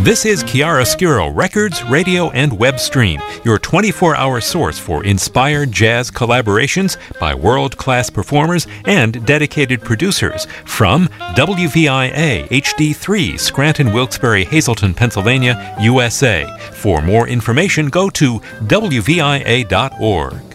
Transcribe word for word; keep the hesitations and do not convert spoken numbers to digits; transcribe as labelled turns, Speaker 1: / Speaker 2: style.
Speaker 1: This is Chiaroscuro Records, Radio, and Web Stream, your twenty-four hour source for inspired jazz collaborations by world-class performers and dedicated producers from W V I A H D three, Scranton, Wilkes-Barre, Hazleton, Pennsylvania, U S A. For more information, go to W V I A dot org.